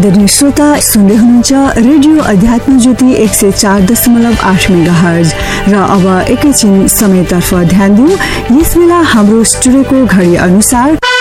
आदरणीय श्रोता सुन्दै हुनुहुन्छ रेडियो अध्यात्म ज्योति 104.8 मेगाहर्ज र अब एकैछिन समयतर्फ ध्यान दिउँ। यस बेला हाम्रो स्टुडियोको घडी अनुसार